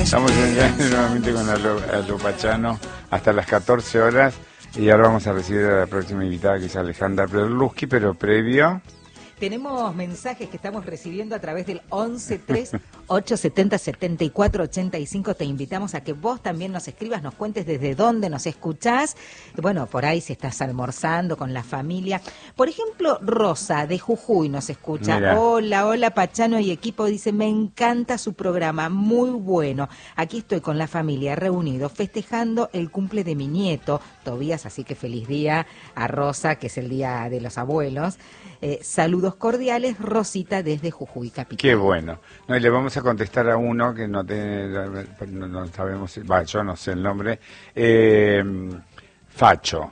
Estamos nuevamente con Aló Pachano hasta las 14 horas y ahora vamos a recibir a la próxima invitada, que es Alejandra Perluski, pero previo... Tenemos mensajes que estamos recibiendo a través del 1138707485. Te invitamos a que vos también nos escribas, nos cuentes desde dónde nos escuchás. Bueno, por ahí si estás almorzando con la familia. Por ejemplo, Rosa de Jujuy nos escucha. Mira. Hola Pachano y equipo. Dice, me encanta su programa, muy bueno. Aquí estoy con la familia reunidos festejando el cumple de mi nieto, Tobías, así que feliz día a Rosa, que es el día de los abuelos. Saludos cordiales, Rosita desde Jujuy Capital. Qué bueno. No, y le vamos a contestar a uno que no sabemos, yo no sé el nombre. Facho.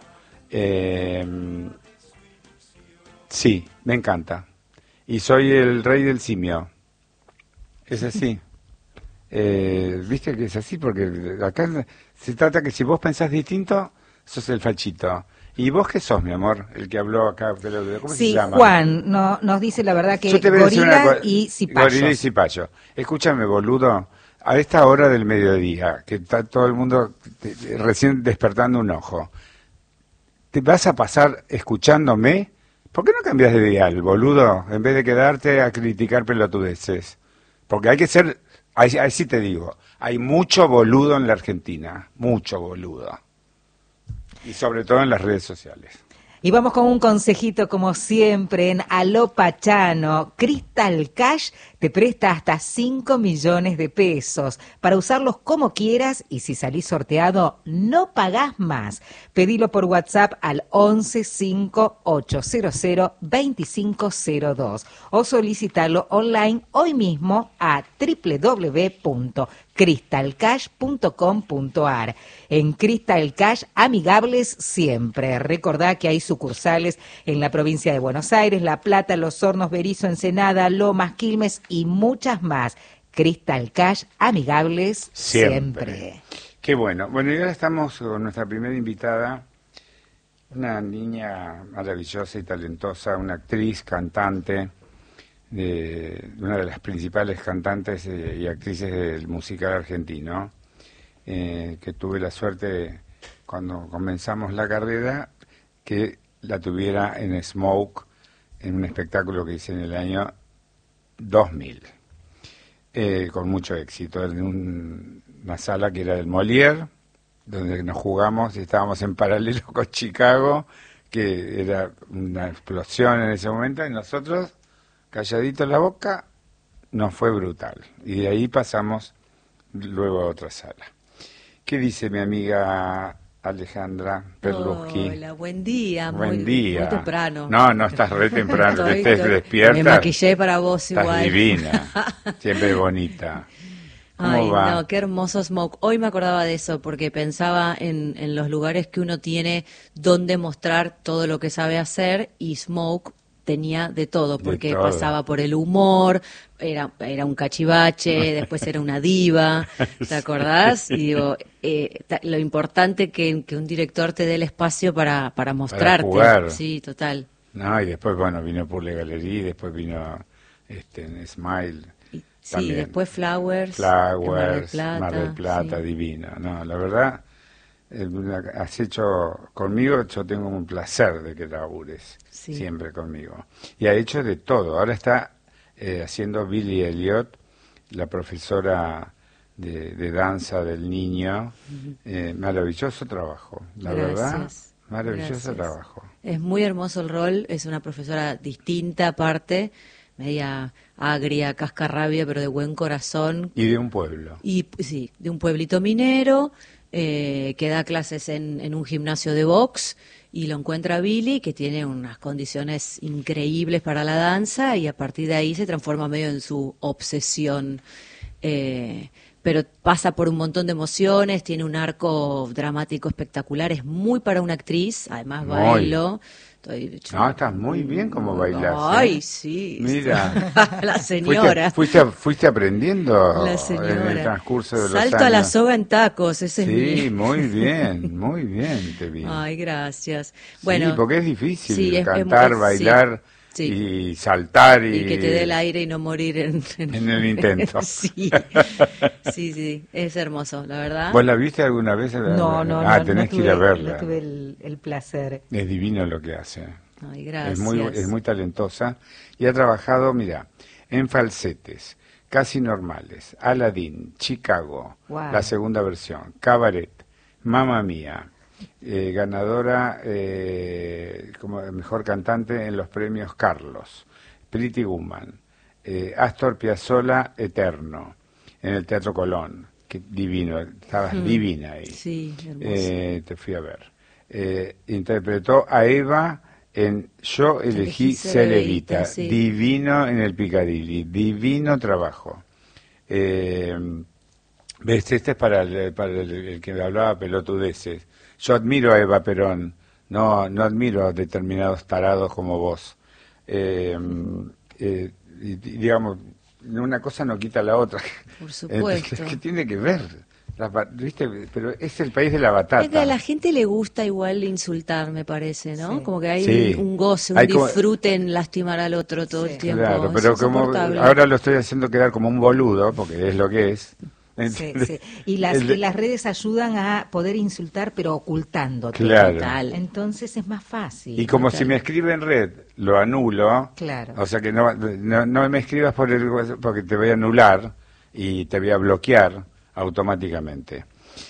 Sí, me encanta. Y soy el rey del simio. Es así. Viste que es así, porque acá se trata que si vos pensás distinto, sos el fachito. ¿Y vos qué sos, mi amor? El que habló acá, ¿cómo se llama? Juan nos dice la verdad que gorila y cipayo. Gorila y cipayo. Escúchame, boludo, a esta hora del mediodía, que está todo el mundo recién despertando un ojo, ¿te vas a pasar escuchándome? ¿Por qué no cambias de dial, boludo? En vez de quedarte a criticar pelotudeces. Porque hay que ser, ahí sí te digo, hay mucho boludo en la Argentina, mucho boludo. Y sobre todo en las redes sociales. Y vamos con un consejito, como siempre, en Aló Pachano. Crystal Cash te presta hasta 5 millones de pesos para usarlos como quieras, y si salís sorteado, no pagás más. Pedilo por WhatsApp al 1158002502 o solicitalo online hoy mismo a www.crystalcash.com.ar. En Crystal Cash, amigables siempre. Recordá que hay sucursales en la provincia de Buenos Aires, La Plata, Los Hornos, Berisso, Ensenada, Lomas, Quilmes y muchas más. Crystal Cash, amigables siempre. Qué bueno. Bueno, y ahora estamos con nuestra primera invitada, una niña maravillosa y talentosa, una actriz, cantante, una de las principales cantantes y actrices del musical argentino, que tuve la suerte, cuando comenzamos la carrera, que la tuviera en Smoke, en un espectáculo que hice en el año 2000, con mucho éxito, en una sala que era del Molière, donde nos jugamos y estábamos en paralelo con Chicago, que era una explosión en ese momento, y nosotros, calladitos la boca, nos fue brutal. Y de ahí pasamos luego a otra sala. ¿Qué dice mi amiga Alejandra Perluski? Hola, buen día. Buen día. Muy temprano. No, estás re temprano, que estés despierta. Me maquillé para vos igual. Estás divina, siempre bonita. Ay, va? no, qué hermoso Smoke. Hoy me acordaba de eso porque pensaba en los lugares que uno tiene donde mostrar todo lo que sabe hacer, y Smoke tenía de todo, porque de todo. Pasaba por el humor, era un cachivache, después era una diva, ¿te acordás? Y digo, lo importante que un director te dé el espacio para mostrarte. Para jugar. Sí, total. No, y después, bueno, vino Purle Galería, después vino Smile. Sí, También. después Flowers, Mar del Plata, sí. Divino. No, la verdad, has hecho conmigo, yo tengo un placer de que labures siempre conmigo. Y ha hecho de todo. Ahora está haciendo Billy Elliot, la profesora de danza del niño. Maravilloso trabajo, la verdad. Maravilloso trabajo. Es muy hermoso el rol, es una profesora distinta aparte, media agria, cascarrabia, pero de buen corazón. Y de un pueblo. Y sí, de un pueblito minero, que da clases en un gimnasio de box, y lo encuentra Billy, que tiene unas condiciones increíbles para la danza, y a partir de ahí se transforma medio en su obsesión. Pero pasa por un montón de emociones, tiene un arco dramático espectacular, es muy para una actriz, además bailo. No, estás muy bien como bailas. Ay, sí. Mira. La señora. ¿Fuiste aprendiendo la señora. En el transcurso de los Salto años? a la soga en tacos, ese es Sí, muy bien te vi. Ay, gracias. Bueno, sí, porque es difícil sí, cantar, bailar, Sí. y saltar Y que te dé el aire y no morir en el intento. Sí, sí, es hermoso, la verdad. ¿Vos la viste alguna vez? No, Tenés que ir a verla. no tuve el placer. Es divino lo que hace. Ay, gracias. Es muy talentosa y ha trabajado, mira, en falsetes, Casi Normales, Aladdin, Chicago, Wow. la segunda versión, Cabaret, Mamma Mía, ganadora como mejor cantante en los premios Carlos, Pretty Woman, Astor Piazzolla, Eterno, en el Teatro Colón, que divino, estabas divina ahí. Sí, hermoso. Te fui a ver. Interpretó a Eva en Yo elegí ser Evita, sí. divino en el Piccadilly, divino trabajo. ¿Ves? Este es para el que hablaba pelotudeces. Yo admiro a Eva Perón, no admiro a determinados tarados como vos. Digamos, una cosa no quita la otra. Por supuesto. Es que tiene que ver. ¿Viste? Pero es el país de la batata. Es que a la gente le gusta igual insultar, me parece, ¿no? Sí. Como que hay Sí. un goce, Hay un disfrute en lastimar al otro todo el tiempo. Claro, Es pero como insoportable. ahora lo estoy haciendo quedar como un boludo, porque es lo que es. Sí, sí. Y las redes ayudan a poder insultar, pero ocultándote. Claro. Total. Entonces es más fácil. Y como Total. si me escribe en red, lo anulo. Claro. O sea que no me escribas porque te voy a anular y te voy a bloquear automáticamente.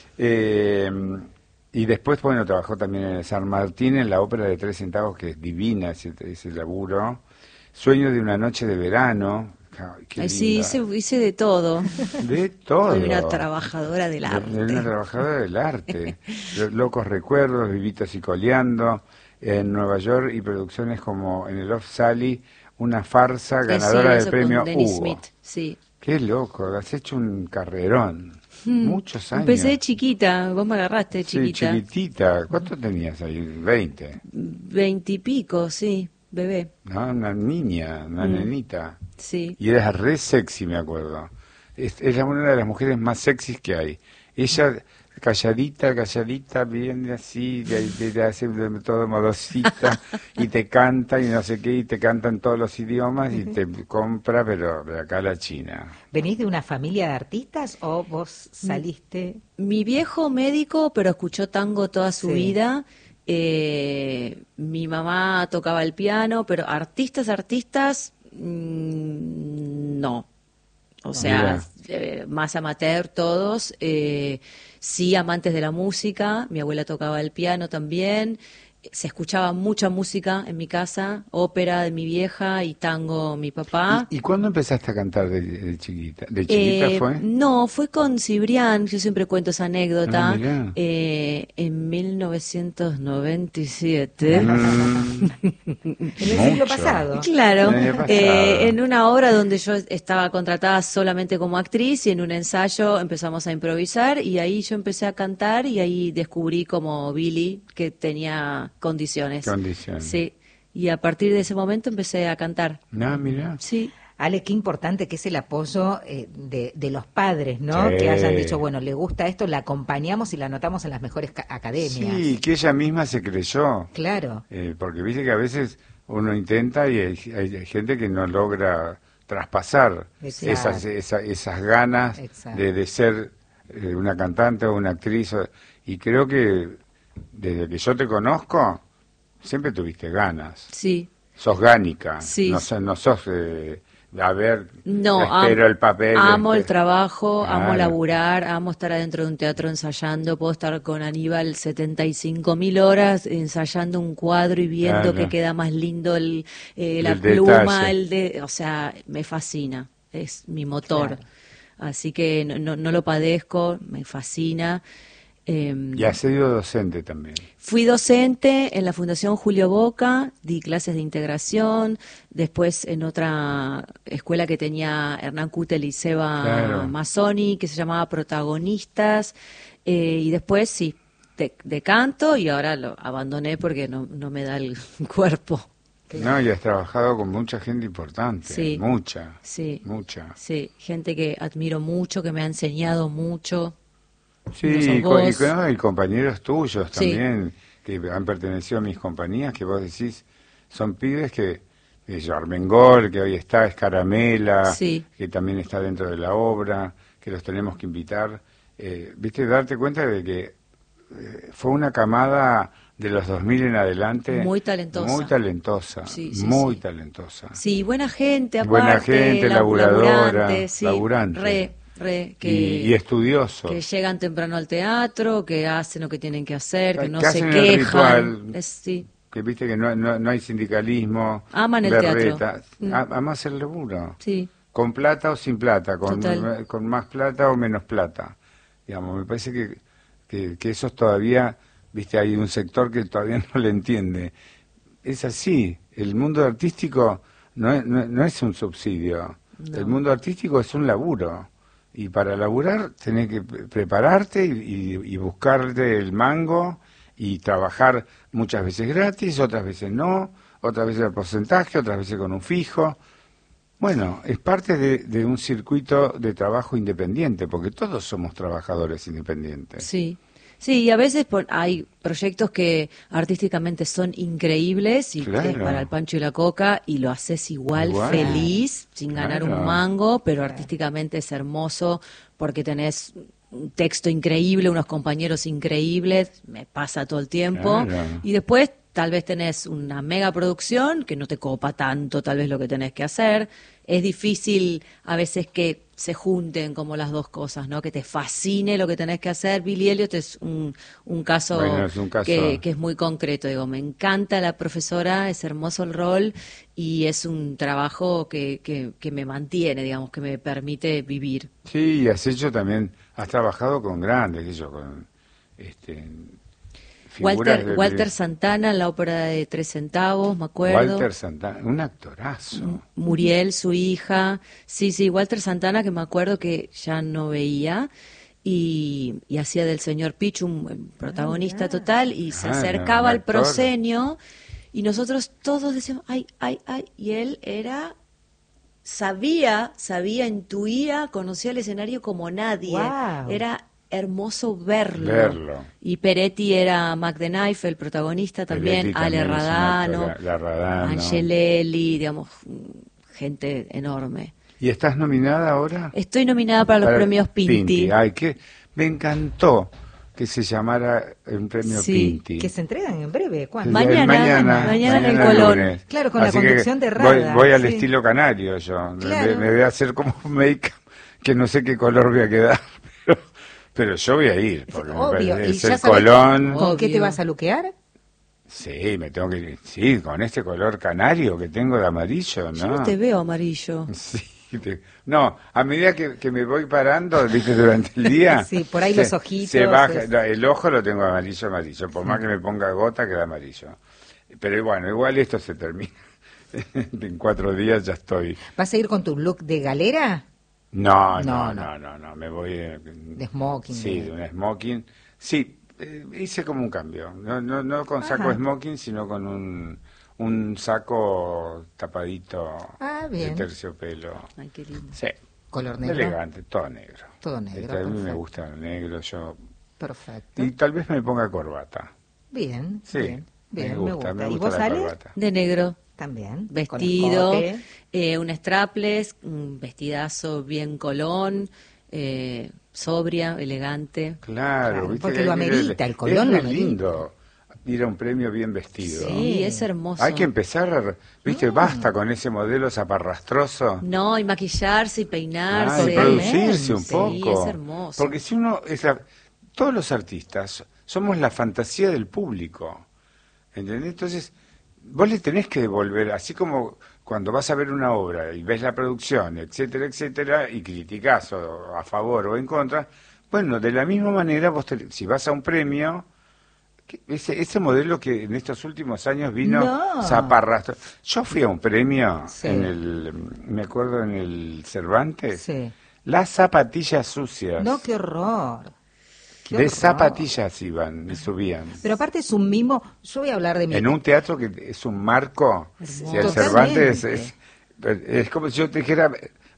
Y después, bueno, trabajó también en San Martín, en la ópera de 3 centavos, que es divina ese laburo. Sueño de una noche de verano. Ay, qué Ay, sí, linda. hice de todo. De todo. Soy una trabajadora del arte. Una trabajadora del arte. Locos recuerdos, Vivitos y Coleando, en Nueva York, y producciones como en el Off Sally, una farsa ganadora del eso premio con Denny Hugo. Smith, sí. Qué loco, has hecho un carrerón. Muchos años. Empecé de chiquita, vos me agarraste de Sí, chiquita. chiquitita. ¿Cuánto tenías ahí? 20. 20 y pico, sí, bebé. ¿No? Una niña, una nenita. Sí. Y eras re sexy, me acuerdo. Es una de las mujeres más sexys que hay. Ella, calladita, bien así, de hace todo modosita, y te canta y no sé qué, y te canta en todos los idiomas, y te compra, pero de acá a la China. ¿Venís de una familia de artistas o vos saliste? Mi viejo médico, pero escuchó tango toda su Sí. vida. Mi mamá tocaba el piano, pero artistas, no. O sea, más amateur todos. Sí, amantes de la música. Mi abuela tocaba el piano también. Se escuchaba mucha música en mi casa, ópera de mi vieja y tango mi papá. ¿Y cuándo empezaste a cantar de chiquita? ¿De chiquita fue? No, fue con Cibrián, yo siempre cuento esa anécdota, Ah, mirá. en 1997. En el siglo Mucho. pasado. Claro, El año pasado. en una obra donde yo estaba contratada solamente como actriz y en un ensayo empezamos a improvisar y ahí yo empecé a cantar y ahí descubrí como Billy que tenía condiciones. Sí, y a partir de ese momento empecé a cantar. No, mira. Sí. Ale, qué importante que es el apoyo de los padres, ¿no? Sí. Que hayan dicho, bueno, le gusta esto, la acompañamos y la anotamos en las mejores academias. Sí, que ella misma se creyó. Claro. Porque viste que a veces uno intenta y hay gente que no logra traspasar Exacto. esas ganas Exacto. de ser una cantante o una actriz. Y creo que desde que yo te conozco, siempre tuviste ganas. Sí. Sos gánica. Sí. No sos, a ver, No, espero el papel. amo el trabajo, amo Claro. laburar, amo estar adentro de un teatro ensayando, puedo estar con Aníbal 75.000 horas ensayando un cuadro y viendo Claro. que queda más lindo la El pluma, detalle. o sea, me fascina, es mi motor. Claro. Así que no lo padezco, me fascina. Y has sido docente también. Fui docente en la Fundación Julio Boca, di clases de integración, después en otra escuela que tenía Hernán Cútel y Seba Claro. Mazzoni, que se llamaba Protagonistas, y después sí, de canto, y ahora lo abandoné porque no me da el cuerpo. No, y has trabajado con mucha gente importante. Sí. Mucha. Sí, Mucha. sí, gente que admiro mucho, que me ha enseñado mucho. Sí, No sos y vos. y compañeros tuyos Sí. también, que han pertenecido a mis compañías, que vos decís, son pibes que Armengol, que hoy está, Escaramela, Sí. que también está dentro de la obra, que los tenemos que invitar. Viste, darte cuenta de que fue una camada de los 2000 en adelante Muy talentosa. muy talentosa, Sí, sí, muy sí. talentosa. Sí, buena gente, aparte. Buena gente, laburadora, laburante, sí, laburante. que, Y estudiosos. que llegan temprano al teatro, que hacen lo que tienen que hacer, que no Que se hacen el quejan. ritual. Sí. Que viste que no hay sindicalismo. Aman el berreta. teatro. Amas el laburo. Sí. Con plata o sin plata, Total. con más plata o menos plata. Digamos, me parece que eso es todavía, viste, hay un sector que todavía no le entiende. Es así, el mundo artístico no es un subsidio, No. el mundo artístico es un laburo. Y para laburar tenés que prepararte y buscarte el mango y trabajar muchas veces gratis, otras veces no, otras veces al porcentaje, otras veces con un fijo. Bueno, es parte de un circuito de trabajo independiente, porque todos somos trabajadores independientes. Sí. Sí, y a veces hay proyectos que artísticamente son increíbles y Claro. que para el Pancho y la Coca y lo haces igual, Igual. feliz, sin ganar Claro. un mango, pero artísticamente es hermoso porque tenés un texto increíble, unos compañeros increíbles, me pasa todo el tiempo. Claro. Y después tal vez tenés una mega producción que no te copa tanto tal vez lo que tenés que hacer. Es difícil a veces que se junten como las dos cosas, ¿no? Que te fascine lo que tenés que hacer. Billy Elliot es un caso, Bueno, es un caso. que es muy concreto. Digo, me encanta la profesora, es hermoso el rol y es un trabajo que me mantiene, digamos, que me permite vivir. Sí, y has hecho también, has trabajado con grandes, con figuras Walter Santana en la ópera de 3 centavos, me acuerdo. Walter Santana, un actorazo. Muriel, su hija. Sí, Walter Santana, que me acuerdo que ya no veía. Y hacía del señor Pichu un protagonista total y se Claro, acercaba un al actor. proscenio y nosotros todos decíamos, ay, y él sabía, intuía, conocía el escenario como nadie. Guau. Era hermoso verlo. Verlo. Y Peretti era Mac the Knife, el protagonista también, Peretti Ale también es un Radano, actor, la Radano. Angelelli, digamos, gente enorme. ¿Y estás nominada ahora? Estoy nominada para los premios Pinti. Ay, que me encantó que se llamara un premio Sí, Pinti. Que se entregan en breve. ¿Cuándo? Mañana en el Colón. lunes. Claro, con la Así que conducción de Rada, Voy al sí. estilo canario yo. Claro. Me voy a hacer como un make que no sé qué color voy a quedar. Pero yo voy a ir. Porque me Obvio. parece- ¿Y es ya el sabes Colón. con qué te Obvio. vas a luquear? Sí, me tengo que ir. Sí, con este color canario que tengo de amarillo, ¿no? Yo no te veo amarillo. Sí, no, a medida que me voy parando, viste, durante el día. Sí, por ahí los ojitos, Se baja, es- no, el ojo lo tengo amarillo. Por más que me ponga gota, queda amarillo. Pero bueno, igual esto se termina. En 4 días ya estoy. ¿Vas a ir con tu look de galera? No, No, me voy. De smoking. Sí, de un smoking. Sí, hice como un cambio. No con saco Ajá. smoking, sino con un saco tapadito Ah, de bien. terciopelo. Ay, qué lindo. Sí. ¿Color negro? Elegante, todo negro. Todo negro, A mí me perfecto. gusta el negro, yo. Perfecto. Y tal vez me ponga corbata. Bien, Sí, bien, me gusta ¿Y la vos, Ale? corbata. De negro. También. Vestido, Con escote. un strapless, un vestidazo bien colón, sobria, elegante. Claro, Claro, viste porque que lo hay que- amerita, el colón es lo muy amerita. lindo ir a un premio bien vestido. Sí, es hermoso. Hay que empezar, viste, basta con ese modelo zaparrastroso. No, y maquillarse y peinarse. Y producirse un Sí, poco. es hermoso. Porque si uno todos los artistas somos la fantasía del público. ¿Entendés? Entonces, vos le tenés que devolver, así como cuando vas a ver una obra y ves la producción, etcétera, etcétera, y criticás o a favor o en contra, bueno, de la misma manera, si vas a un premio, ese modelo que en estos últimos años vino No. zaparrastro. Yo fui a un premio Sí. me acuerdo en el Cervantes, Sí. las zapatillas sucias. No, qué horror. Qué De horror. zapatillas iban y subían. Pero aparte es un mimo. Yo voy a hablar de mi. En un teatro que es un marco, Hermoso. si el Totalmente. Cervantes es como si yo te dijera,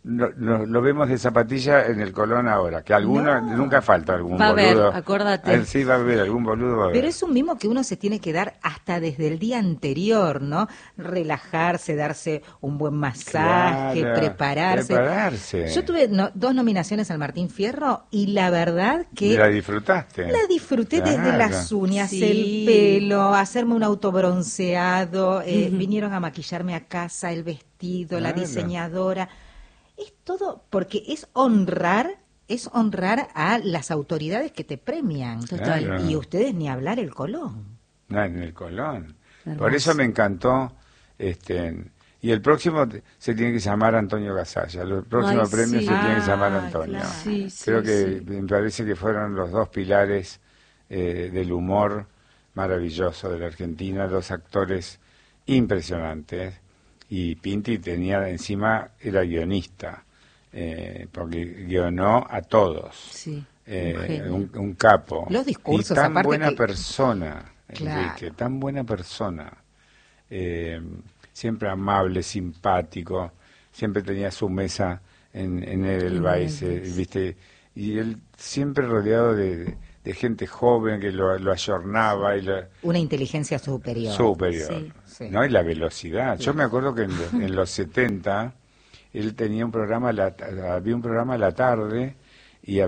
lo vemos de zapatilla en el Colón ahora, que alguno, nunca falta algún Va a haber, boludo. acordate. Sí, va a haber algún boludo. Va a haber. Pero es un mimo que uno se tiene que dar hasta desde el día anterior, ¿no? Relajarse, darse un buen masaje, Claro, prepararse. Yo tuve 2 nominaciones al Martín Fierro y la verdad que... ¿La disfrutaste? La disfruté desde Claro. las uñas, Sí. el pelo, hacerme un autobronceado, vinieron a maquillarme a casa, el vestido, la Claro. diseñadora. Es todo porque es honrar a las autoridades que te premian. Total. Claro. Y ustedes ni hablar el Colón. No, en el Colón. Hermoso. Por eso me encantó. Y el próximo se tiene que llamar Antonio Gasalla. El próximo Ay, premio sí. se tiene que llamar Ah, Antonio. claro. Sí, Creo sí, que sí. me parece que fueron los 2 pilares del humor maravilloso de la Argentina, 2 actores impresionantes. Y Pinti tenía encima, era guionista, porque guionó a todos. Sí, un genio. Un capo. Los discursos, y tan aparte buena que- persona, Claro. Enrique, tan buena persona. Siempre amable, simpático, siempre tenía su mesa en Edelweiss, ¿viste? Y él siempre rodeado de gente joven que lo ayornaba y Una inteligencia superior. superior, Sí. Sí. ¿no? Y la velocidad. Yo me acuerdo que en los 70 él tenía un programa, había un programa a la tarde y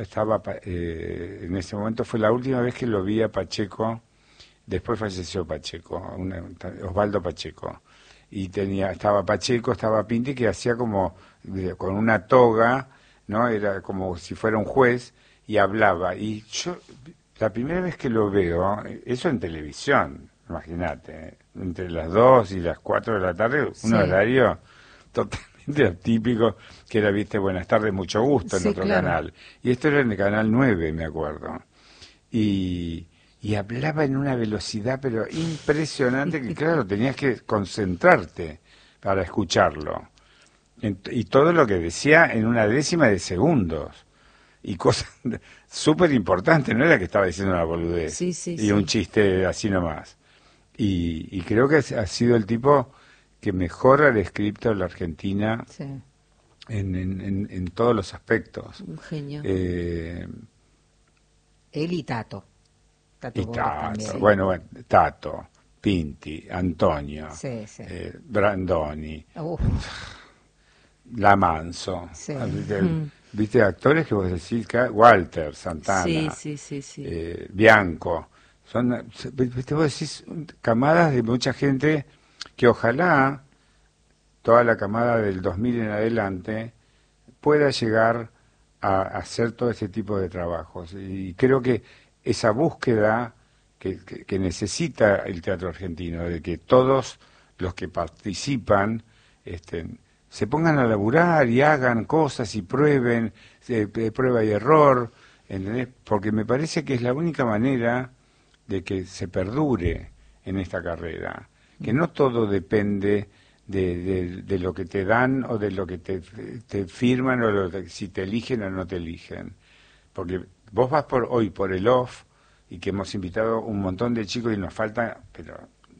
en ese momento fue la última vez que lo vi a Pacheco. Después falleció Pacheco, Osvaldo Pacheco. Y estaba Pacheco, estaba Pinti, que hacía como con una toga, ¿no? Era como si fuera un juez y hablaba. Y yo, la primera vez que lo veo, eso en televisión, imagínate, entre las 2 y las 4 de la tarde, un Sí. horario totalmente atípico, que era, viste, Buenas tardes, mucho gusto en Sí, otro claro. canal. Y esto era en el canal 9, me acuerdo. Y hablaba en una velocidad pero impresionante que claro, tenías que concentrarte para escucharlo. Y todo lo que decía en una décima de segundos. Y cosas súper importantes, no era que estaba diciendo una boludez Sí, sí, y sí. un chiste así nomás. Y creo que ha sido el tipo que mejor ha descrito a la Argentina Sí. en todos los aspectos. Un genio. Él y Tato. Tato Y Bores Tato, también. bueno, Tato, Pinti, Antonio, Sí, sí. Brandoni, Uf, Lamanso. Sí. ¿Viste actores que vos decís? Walter, Santana, Sí, sí, sí, sí. Bianco. ¿Viste? Vos decís camadas de mucha gente que ojalá toda la camada del 2000 en adelante pueda llegar a hacer todo ese tipo de trabajos. Y creo que esa búsqueda que necesita el teatro argentino, de que todos los que participan se pongan a laburar y hagan cosas y prueben, prueba y error, ¿entendés? Porque me parece que es la única manera de que se perdure en esta carrera, que no todo depende de lo que te dan o de lo que te firman o si te eligen o no te eligen. Porque vos vas hoy por el off y que hemos invitado un montón de chicos y nos falta, pero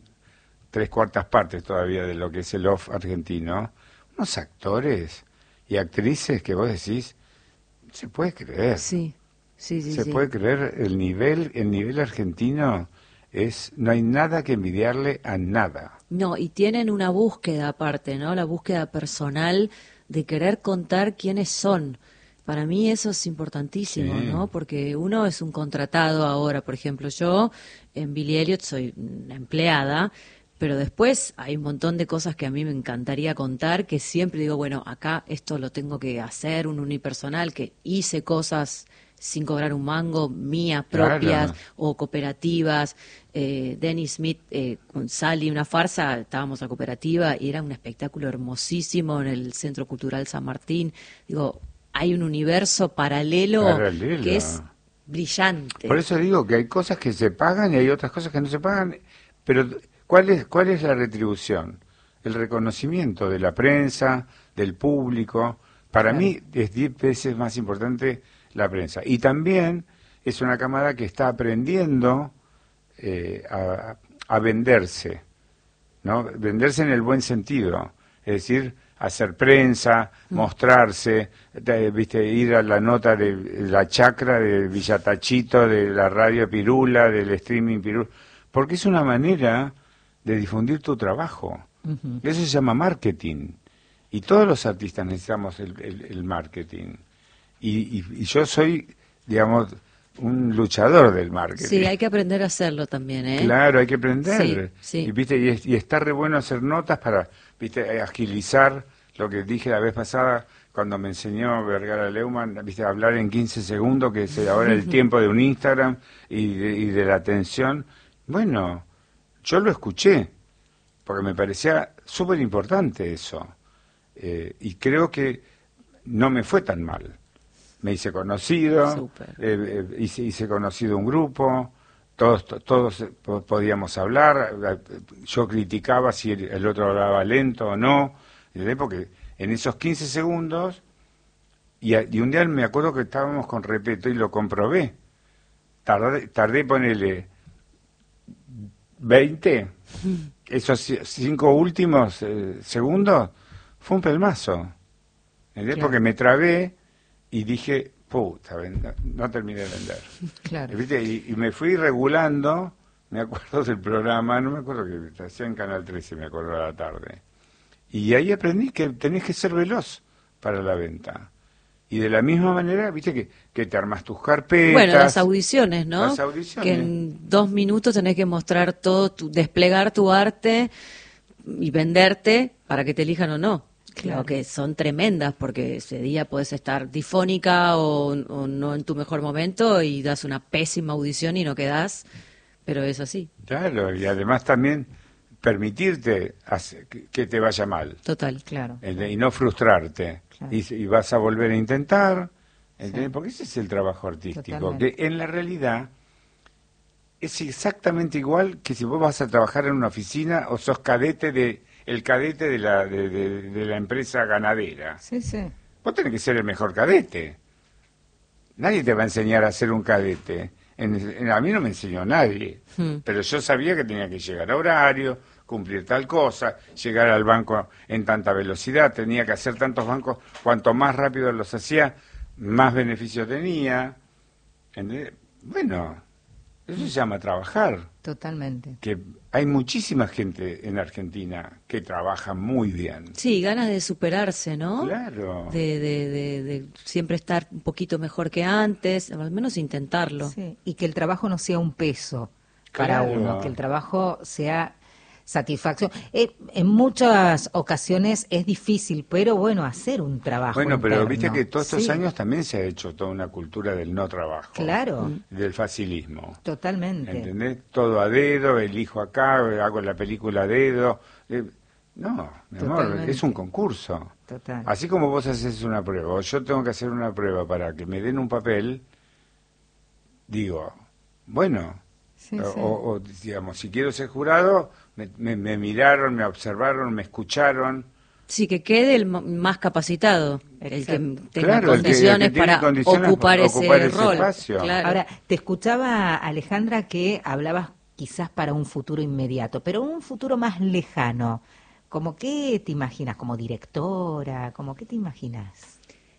3/4 partes todavía de lo que es el off argentino, unos actores y actrices que vos decís, se puede creer. Sí, sí, sí. Se sí. puede creer el nivel argentino no hay nada que envidiarle a nada. No, y tienen una búsqueda aparte, ¿no? La búsqueda personal de querer contar quiénes son. Para mí eso es importantísimo, Sí. ¿no? Porque uno es un contratado ahora, por ejemplo, yo en Billy Elliot soy una empleada, pero después hay un montón de cosas que a mí me encantaría contar, que siempre digo, bueno, acá esto lo tengo que hacer, un unipersonal, que hice cosas sin cobrar un mango, mías propias, Claro. o cooperativas. Dennis Smith con Sally, una farsa, estábamos a cooperativa y era un espectáculo hermosísimo en el Centro Cultural San Martín. Digo, hay un universo paralelo Paralelo. que es brillante. Por eso digo que hay cosas que se pagan y hay otras cosas que no se pagan, pero ¿cuál es la retribución? El reconocimiento de la prensa, del público. Para Claro. mí es 10 veces más importante la prensa. Y también es una camada que está aprendiendo a venderse, ¿no? Venderse en el buen sentido. Es decir, hacer prensa, mostrarse, viste, ir a la nota de la chacra de Villatachito, de la radio Pirula, del streaming Pirula, porque es una manera de difundir tu trabajo. Eso se llama marketing. Y todos los artistas necesitamos el marketing. Y yo soy, digamos, un luchador del marketing. Sí, hay que aprender a hacerlo también, ¿eh? Claro, hay que aprender. Sí, sí. Y, ¿viste? Y está re bueno hacer notas para, ¿viste? Agilizar lo que dije la vez pasada cuando me enseñó Vergara Leumann, ¿viste? Hablar en 15 segundos, que es ahora el tiempo de un Instagram y de la atención. Bueno, yo lo escuché, porque me parecía súper importante eso. Y creo que no me fue tan mal. Me hice conocido, hice conocido un grupo, todos podíamos hablar, yo criticaba si el otro hablaba lento o no, porque en esos 15 segundos, y un día me acuerdo que estábamos con Repeto y lo comprobé, tardé ponerle 20, esos 5 últimos segundos, fue un pelmazo, ¿entendés? Claro. Porque me trabé y dije, puta, no terminé de vender. Claro. ¿Viste? Y me fui regulando, me acuerdo del programa, no me acuerdo que hacía en Canal 13, me acuerdo a la tarde. Y ahí aprendí que tenés que ser veloz para la venta. Y de la misma manera, viste, que te armas tus carpetas. Bueno, las audiciones, ¿no? Las audiciones. Que en 2 minutos tenés que mostrar todo, desplegar tu arte y venderte para que te elijan o no. Claro que son tremendas, porque ese día podés estar difónica o no en tu mejor momento y das una pésima audición y no quedás, pero es así. Claro, y además también permitirte que te vaya mal. Total. Claro. Y no frustrarte. Claro. Y vas a volver a intentar, ¿entendés? Sí. Porque ese es el trabajo artístico, Totalmente. que en la realidad es exactamente igual que si vos vas a trabajar en una oficina o sos el cadete de la empresa ganadera. Sí, sí. Vos tenés que ser el mejor cadete. Nadie te va a enseñar a ser un cadete. A mí no me enseñó nadie, pero yo sabía que tenía que llegar a horario, cumplir tal cosa, llegar al banco en tanta velocidad, tenía que hacer tantos bancos, cuanto más rápido los hacía, más beneficio tenía. ¿Entendés? Bueno, eso se llama trabajar. Totalmente. Que hay muchísima gente en Argentina que trabaja muy bien. Sí, ganas de superarse, ¿no? Claro. De siempre estar un poquito mejor que antes, al menos intentarlo. Sí. Y que el trabajo no sea un peso para Claro. uno, que el trabajo sea satisfacción. En muchas ocasiones es difícil, pero bueno, hacer un trabajo Bueno, pero interno. viste que todos estos Sí, años también se ha hecho toda una cultura del no trabajo. Claro, Del facilismo. totalmente. ¿Entendés? Todo a dedo, elijo acá, hago la película a dedo. No, mi amor, Totalmente. es un concurso. Total. Así como vos haces una prueba, o yo tengo que hacer una prueba para que me den un papel, digo, bueno, Sí, sí. o, digamos, si quiero ser jurado, me miraron, me observaron, me escucharon. Sí, que quede el más capacitado, el que tenga Claro, el que condiciones tiene para condiciones ocupar para ese ocupar ese rol. espacio. Claro. Ahora, te escuchaba, Alejandra, que hablabas quizás para un futuro inmediato, pero un futuro más lejano. ¿Cómo qué te imaginas? ¿Como directora? ¿Cómo qué te imaginas?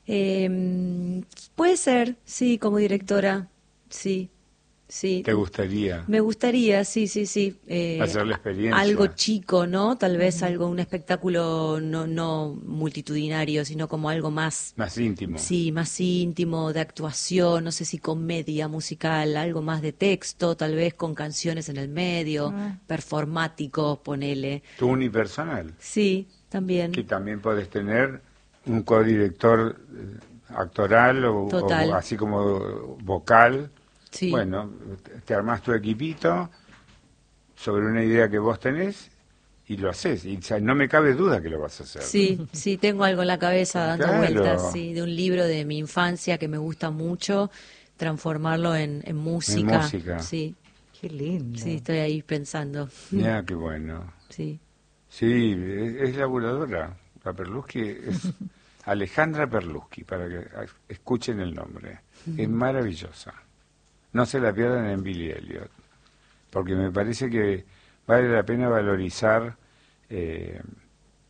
Puede ser, sí, como directora, sí, sí. ¿Te gustaría Me gustaría, sí. hacer la experiencia? Algo chico, ¿no? Tal vez un espectáculo no multitudinario, sino como algo más, Más íntimo. sí, más íntimo, de actuación, no sé si comedia musical, algo más de texto, tal vez con canciones en el medio, performático, ponele. Tu unipersonal, Sí, también. que también podés tener un codirector actoral o Total. así como vocal. Sí. Bueno, te armás tu equipito sobre una idea que vos tenés y lo haces. Y no me cabe duda que lo vas a hacer. Sí, tengo algo en la cabeza dando Claro. vueltas, sí, de un libro de mi infancia que me gusta mucho, transformarlo en música. En música. Sí, Qué lindo. sí, estoy ahí pensando. Mira, qué bueno. Sí. Sí, es laburadora. La Perluschi es Alejandra Perluschi, para que escuchen el nombre. Es maravillosa. No se la pierdan en Billy Elliot, porque me parece que vale la pena valorizar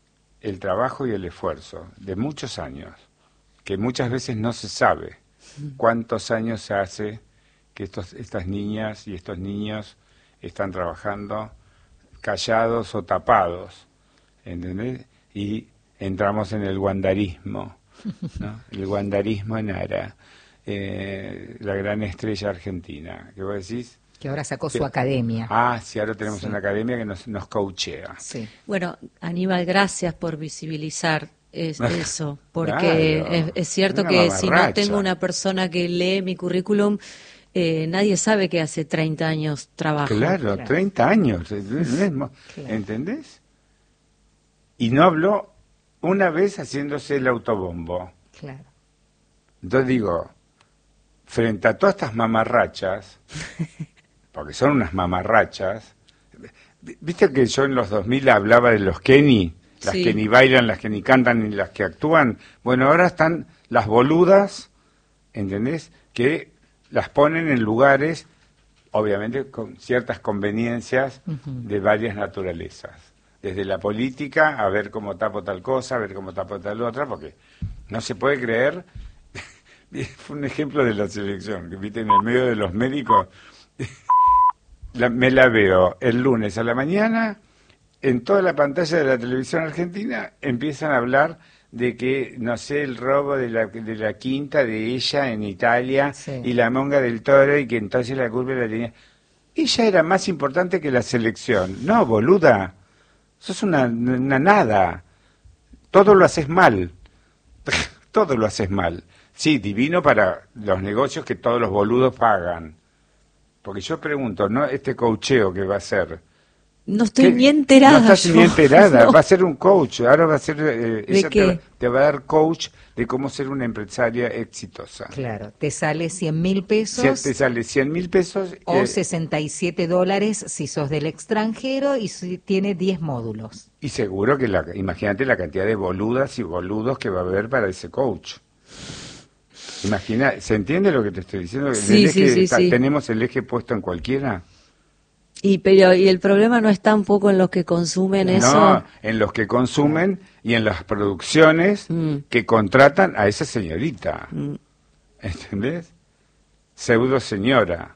el trabajo y el esfuerzo de muchos años, que muchas veces no se sabe cuántos años hace que estas niñas y estos niños están trabajando callados o tapados, ¿entendés? Y entramos en el guandarismo, ¿no? El guandarismo en Ara, la gran estrella argentina, que vos decís... Que ahora sacó su academia. Sí, ahora tenemos una academia que nos coachea. Sí. Bueno, Aníbal, gracias por visibilizar eso, porque Claro, es cierto una que si no mamarracha. tengo una persona que lee mi currículum, nadie sabe que hace 30 años trabajo. Claro, 30 años, Claro. ¿entendés? Y no habló una vez haciéndose el autobombo. Claro. Entonces digo, frente a todas estas mamarrachas, porque son unas mamarrachas, viste que yo en los 2000 hablaba de los Kenny, las Sí. que ni bailan, las que ni cantan, ni las que actúan. Bueno, ahora están las boludas, ¿entendés? Que las ponen en lugares, obviamente con ciertas conveniencias de varias naturalezas. Desde la política, a ver cómo tapo tal cosa, a ver cómo tapo tal otra, porque no se puede creer. Fue un ejemplo de la selección, que viste en el medio de los médicos. Me la veo el lunes a la mañana, en toda la pantalla de la televisión argentina empiezan a hablar de que, no sé, el robo de la quinta de ella en Italia, Sí. y la monga del toro, y que entonces la culpa la tenía. Ella era más importante que la selección. No, boluda, sos una nada. Todo lo haces mal. Todo lo haces mal. Sí, divino para los negocios que todos los boludos pagan. Porque yo pregunto, ¿no? Este coacheo que va a ser. No estoy ¿Qué? ni enterada. No estás yo. ni enterada. No. Va a ser un coach. Ahora va a ser. Ella qué? te va a dar coach de cómo ser una empresaria exitosa. Claro, te sale 100.000 pesos Te sale 100.000 pesos. o $67 si sos del extranjero y si tiene 10 módulos. Y seguro que imagínate la cantidad de boludas y boludos que va a haber para ese coach. Imagina, ¿se entiende lo que te estoy diciendo? Sí, sí. Tenemos el eje puesto en cualquiera. Y el problema no está un poco en los que consumen eso. No, en los que consumen y en las producciones que contratan a esa señorita. ¿Entendés? Pseudo señora.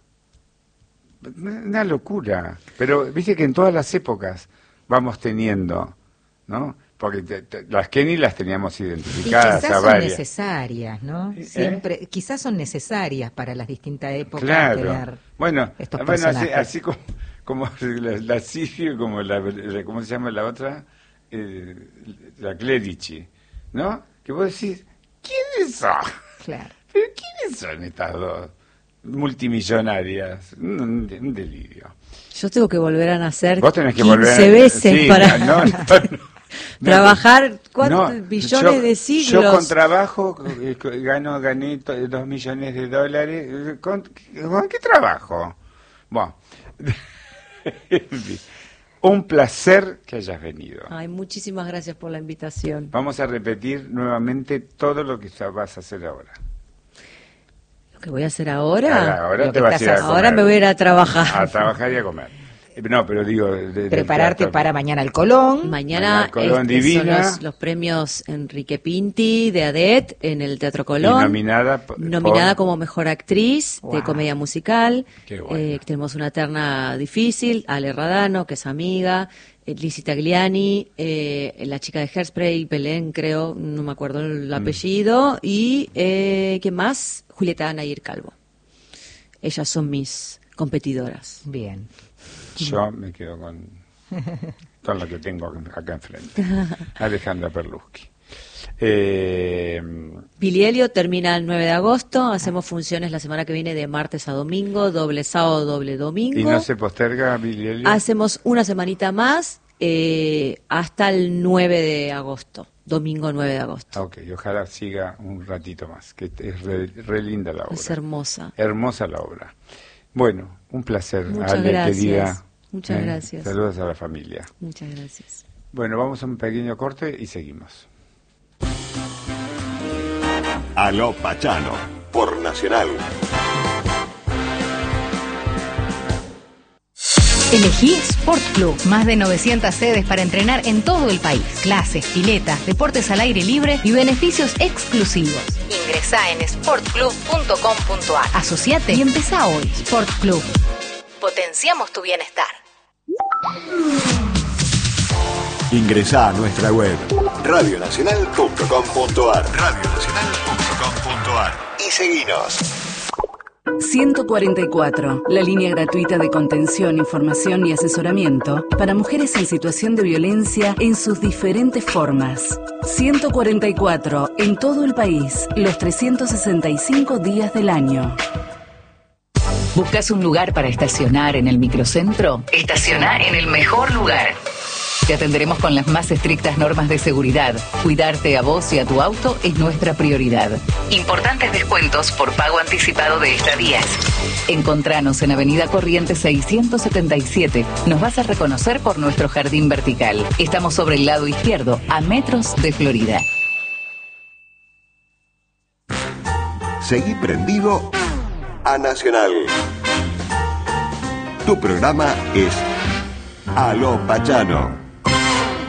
Una locura. Pero viste que en todas las épocas vamos teniendo, ¿no? Porque las Kenny las teníamos Y identificadas quizás a son varias. necesarias, ¿no? Siempre, quizás son necesarias para las distintas épocas Claro. tener Bueno, estos así, personajes. así como la Sirio, como ¿cómo se llama la otra? La Clerici, ¿no? Que vos decís, ¿quiénes son? Claro. ¿Pero quiénes son estas dos multimillonarias? Un delirio. Yo tengo que volver a nacer Vos tenés que 15 volver veces sí, para no. trabajar No, billones de siglos. Yo con trabajo gané $2 millones. ¿Con qué trabajo? Bueno, en fin. Un placer que hayas venido. Ay, muchísimas gracias por la invitación. Vamos a repetir nuevamente todo lo que vas a hacer ahora. Lo que voy a hacer ahora, Ahora Lo te que vas a estás ir a haciendo. comer. ahora me voy a ir a trabajar. A trabajar y a comer. No, pero digo... Prepararte del teatro. para mañana el Colón. Mañana Colón son Divina. los premios Enrique Pinti de ADET en el Teatro Colón. Y nominada Nominada como Mejor Actriz de Wow. Comedia Musical. Qué bueno. Tenemos una terna difícil, Ale Radano, que es amiga, Lizzie Tagliani, la chica de Hairspray, Belén, creo, no me acuerdo el apellido, y ¿quién más? Julieta Nayir Calvo. Ellas son mis competidoras. Bien. Yo me quedo con lo que tengo acá enfrente. Alejandra Perluschi. Billy Elliot termina el 9 de agosto. Hacemos funciones la semana que viene de martes a domingo, doble sábado, doble domingo. ¿Y no se posterga, Billy Elliot? Hacemos una semanita más hasta el 9 de agosto, domingo 9 de agosto. Ok, ojalá siga un ratito más, que es re linda la obra. Es hermosa. Hermosa la obra. Bueno, un placer, Muchas Ale, gracias. querida. Muchas gracias. Saludos a la familia. Muchas gracias. Bueno, vamos a un pequeño corte y seguimos. Aló Pachano, por Nacional. Elegí Sport Club. Más de 900 sedes para entrenar en todo el país. Clases, piletas, deportes al aire libre y beneficios exclusivos. Ingresá en sportclub.com.ar. Asociate y empezá hoy. Sport Club. Potenciamos tu bienestar. Ingresá a nuestra web radionacional.com.ar y seguinos. 144, la línea gratuita de contención, información y asesoramiento para mujeres en situación de violencia en sus diferentes formas. 144, en todo el país, los 365 días del año. ¿Buscas un lugar para estacionar en el microcentro? Estaciona en el mejor lugar. Te atenderemos con las más estrictas normas de seguridad. Cuidarte a vos y a tu auto es nuestra prioridad. Importantes descuentos por pago anticipado de estadías. Encontranos en Avenida Corrientes 677. Nos vas a reconocer por nuestro jardín vertical. Estamos sobre el lado izquierdo, a metros de Florida. Seguí prendido a Nacional. Tu programa es Aló Pachano.